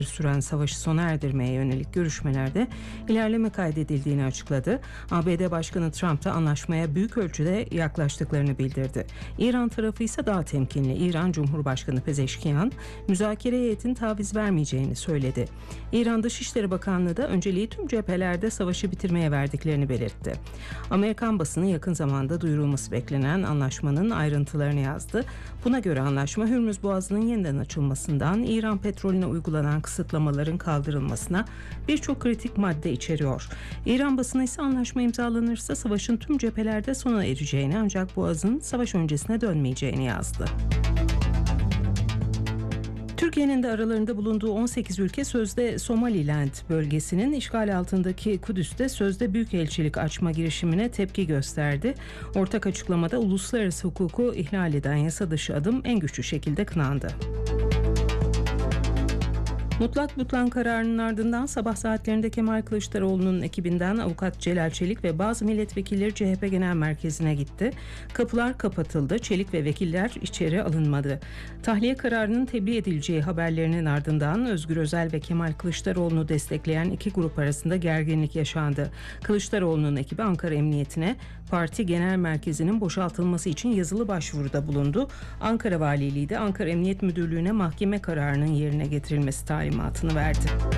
süren savaşı sona erdirmeye yönelik görüşmelerde ilerleme kaydedildiğini açıkladı. ABD Başkanı Trump da anlaşmaya büyük ölçüde yaklaştıklarını bildirdi. İran tarafı ise daha temkinli. İran Cumhurbaşkanı Pezeşkiyan, müzakere heyetinin taviz vermeyeceğini söyledi. İran Dışişleri Bakanlığı da önceliği tüm cephelerde savaşı bitirmeye verdiklerini belirtti. Amerikan basını yakın zamanda duyurulması beklenen anlaşmanın ayrıntılarını yazdı. Buna göre anlaşma Hürmüz Boğazı'nın yeniden açılmasından İran petrolüne uygulanan kısıtlamaların kaldırılmasına birçok kritik madde içeriyor. İran basını ise anlaşma imzalanırsa savaşın tüm cephelerde sona ereceğini, ancak Boğaz'ın savaş öncesine dönmeyeceğini yazdı. Türkiye'nin de aralarında bulunduğu 18 ülke sözde Somaliland bölgesinin işgal altındaki Kudüs'te sözde büyükelçilik açma girişimine tepki gösterdi. Ortak açıklamada uluslararası hukuku ihlal eden yasa dışı adım en güçlü şekilde kınandı. Mutlak butlan kararının ardından sabah saatlerinde Kemal Kılıçdaroğlu'nun ekibinden avukat Celal Çelik ve bazı milletvekilleri CHP Genel Merkezi'ne gitti. Kapılar kapatıldı. Çelik ve vekiller içeri alınmadı. Tahliye kararının tebliğ edileceği haberlerinin ardından Özgür Özel ve Kemal Kılıçdaroğlu'nu destekleyen iki grup arasında gerginlik yaşandı. Kılıçdaroğlu'nun ekibi Ankara Emniyetine parti genel merkezinin boşaltılması için yazılı başvuruda bulundu. Ankara Valiliği de Ankara Emniyet Müdürlüğü'ne mahkeme kararının yerine getirilmesi talimatını verdi.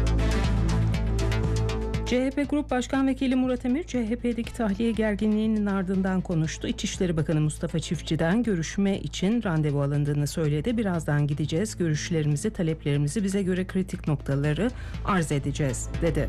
CHP Grup Başkan Vekili Murat Emir, CHP'deki tahliye gerginliğinin ardından konuştu. İçişleri Bakanı Mustafa Çiftçi'den görüşme için randevu alındığını söyledi. Birazdan gideceğiz, görüşlerimizi, taleplerimizi, bize göre kritik noktaları arz edeceğiz, dedi.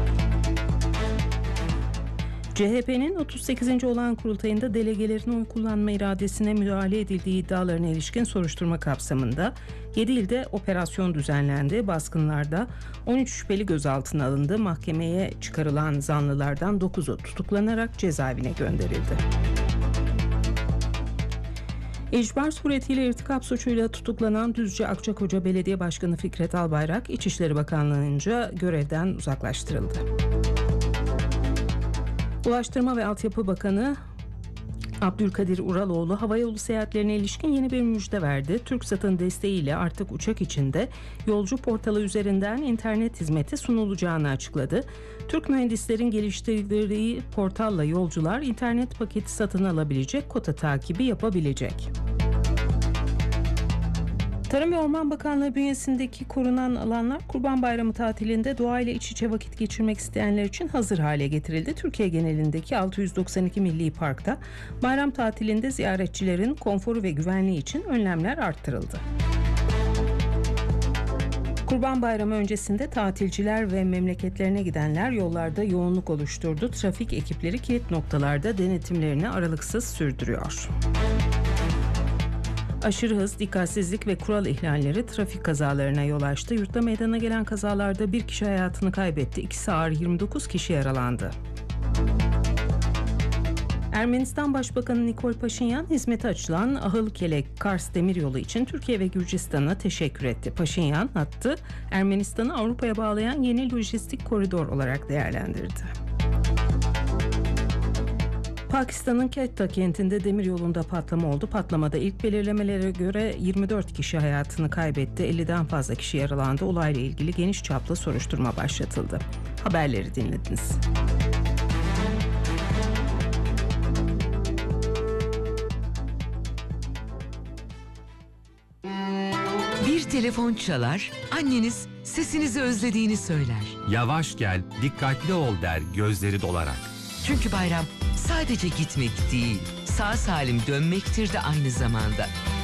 CHP'nin 38. olağan kurultayında delegelerin oy kullanma iradesine müdahale edildiği iddialarına ilişkin soruşturma kapsamında 7 ilde operasyon düzenlendi. Baskınlarda 13 şüpheli gözaltına alındı. Mahkemeye çıkarılan zanlılardan 9'u tutuklanarak cezaevine gönderildi. İcbar suretiyle irtikap suçuyla tutuklanan Düzce Akçakoca Belediye Başkanı Fikret Albayrak, İçişleri Bakanlığı'nca görevden uzaklaştırıldı. Ulaştırma ve Altyapı Bakanı Abdülkadir Uraloğlu havayolu seyahatlerine ilişkin yeni bir müjde verdi. TürkSat'ın desteğiyle artık uçak içinde yolcu portalı üzerinden internet hizmeti sunulacağını açıkladı. Türk mühendislerin geliştirdiği portalla yolcular internet paketi satın alabilecek, kota takibi yapabilecek. Tarım ve Orman Bakanlığı bünyesindeki korunan alanlar Kurban Bayramı tatilinde doğayla iç içe vakit geçirmek isteyenler için hazır hale getirildi. Türkiye genelindeki 692 milli parkta bayram tatilinde ziyaretçilerin konforu ve güvenliği için önlemler arttırıldı. Kurban Bayramı öncesinde tatilciler ve memleketlerine gidenler yollarda yoğunluk oluşturdu. Trafik ekipleri kilit noktalarda denetimlerini aralıksız sürdürüyor. Aşırı hız, dikkatsizlik ve kural ihlalleri trafik kazalarına yol açtı. Yurtta meydana gelen kazalarda bir kişi hayatını kaybetti. 2'si ağır, 29 kişi yaralandı. Ermenistan Başbakanı Nikol Paşinyan, hizmete açılan Ahıl-Kelek-Kars demiryolu için Türkiye ve Gürcistan'a teşekkür etti. Paşinyan, hattı Ermenistan'ı Avrupa'ya bağlayan yeni lojistik koridor olarak değerlendirdi. Pakistan'ın Quetta kentinde demiryolunda patlama oldu. Patlamada ilk belirlemelere göre 24 kişi hayatını kaybetti. 50'den fazla kişi yaralandı. Olayla ilgili geniş çaplı soruşturma başlatıldı. Haberleri dinlediniz. Bir telefon çalar, anneniz sesinizi özlediğini söyler. Yavaş gel, dikkatli ol der gözleri dolarak. Çünkü bayram sadece gitmek değil, sağ salim dönmektir de aynı zamanda.